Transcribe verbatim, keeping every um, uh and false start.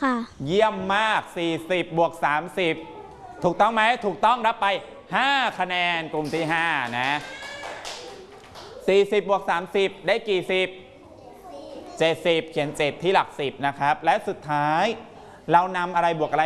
ค่ะเยี่ยมมากสี่สิบบวกสามสิบถูกต้องไหมถูกต้องรับไปห้าคะแนนกลุ่มที่ห้านะสี่สิบบวกสามสิบได้กี่สิบเจ็ดสิบเขียนเจ็ดที่หลักสิบนะครับและสุดท้ายเรานำอะไรบวกอะไร